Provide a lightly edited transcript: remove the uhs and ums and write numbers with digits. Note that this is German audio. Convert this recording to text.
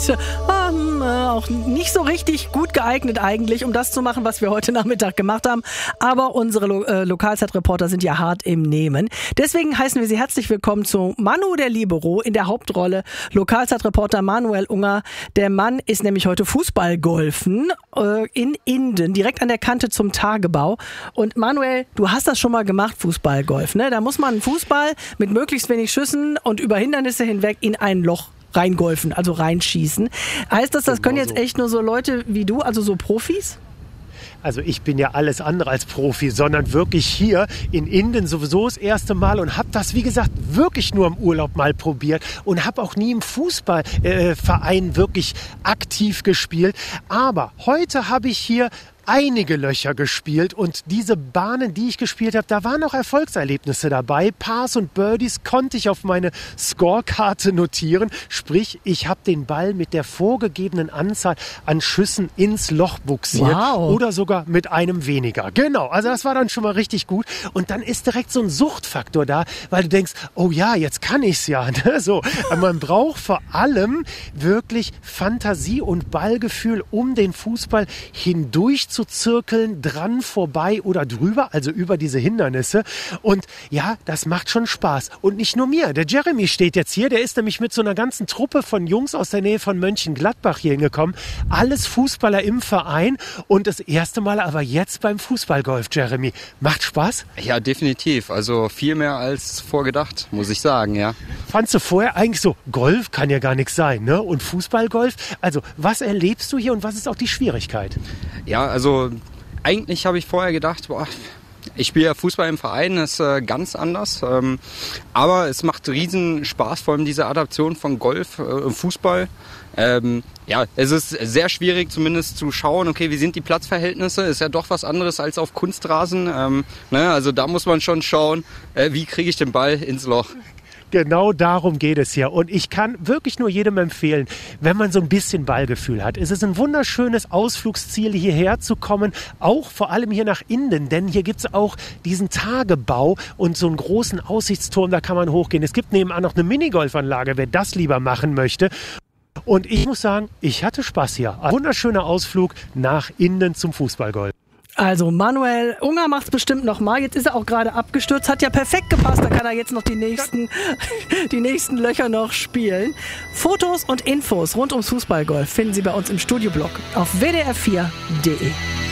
und auch nicht so richtig gut geeignet eigentlich, um das zu machen, was wir heute Nachmittag gemacht haben. Aber unsere Lokalzeitreporter sind ja hart im Nehmen. Deswegen heißen wir Sie herzlich willkommen zu Manu der Libero in der Hauptrolle. Lokalzeitreporter Manuel Unger. Der Mann ist nämlich heute Fußballgolfen in Inden, direkt an der Kante zum Tagebau. Und Manuel, du hast das schon mal gemacht, Fußballgolf, ne? Da muss man einen Fußball mit möglichst wenig Schüssen und über Hindernisse hinweg in ein Loch reingolfen, also reinschießen. Heißt das können jetzt echt nur so Leute wie du, also so Profis? Also ich bin ja alles andere als Profi, sondern wirklich hier in Inden sowieso das erste Mal und habe das, wie gesagt, wirklich nur im Urlaub mal probiert und habe auch nie im Fußballverein wirklich aktiv gespielt. Aber heute habe ich hier einige Löcher gespielt und diese Bahnen, die ich gespielt habe, da waren auch Erfolgserlebnisse dabei. Pars und Birdies konnte ich auf meine Scorekarte notieren. Sprich, ich habe den Ball mit der vorgegebenen Anzahl an Schüssen ins Loch buxiert. Wow. Oder sogar mit einem weniger. Genau, also das war dann schon mal richtig gut. Und dann ist direkt so ein Suchtfaktor da, weil du denkst, oh ja, jetzt kann ich's ja. Ne? So, aber man braucht vor allem wirklich Fantasie und Ballgefühl, um den Fußball hindurch zu zirkeln, dran, vorbei oder drüber, also über diese Hindernisse. Und ja, das macht schon Spaß. Und nicht nur mir. Der Jeremy steht jetzt hier, der ist nämlich mit so einer ganzen Truppe von Jungs aus der Nähe von Mönchengladbach hier hingekommen. Alles Fußballer im Verein und das erste Mal aber jetzt beim Fußballgolf, Jeremy. Macht Spaß? Ja, definitiv. Also viel mehr als vorgedacht, muss ich sagen, ja. Fandst du vorher eigentlich so, Golf kann ja gar nichts sein, ne? Und Fußballgolf? Also, was erlebst du hier und was ist auch die Schwierigkeit? Ja, also eigentlich habe ich vorher gedacht, ich spiele ja Fußball im Verein, das ist ganz anders. Aber es macht riesen Spaß, vor allem diese Adaption von Golf, Fußball. Ja, es ist sehr schwierig zumindest zu schauen, okay, wie sind die Platzverhältnisse? Ist ja doch was anderes als auf Kunstrasen. Also da muss man schon schauen, wie kriege ich den Ball ins Loch. Genau darum geht es hier. Und ich kann wirklich nur jedem empfehlen, wenn man so ein bisschen Ballgefühl hat. Es ist ein wunderschönes Ausflugsziel, hierher zu kommen. Auch vor allem hier nach Inden. Denn hier gibt es auch diesen Tagebau und so einen großen Aussichtsturm, da kann man hochgehen. Es gibt nebenan noch eine Minigolfanlage, wer das lieber machen möchte. Und ich muss sagen, ich hatte Spaß hier. Ein wunderschöner Ausflug nach Inden zum Fußballgolf. Also Manuel Unger macht's bestimmt nochmal. Jetzt ist er auch gerade abgestürzt. Hat ja perfekt gepasst. Da kann er jetzt noch die nächsten Löcher noch spielen. Fotos und Infos rund ums Fußballgolf finden Sie bei uns im Studioblog auf wdr4.de.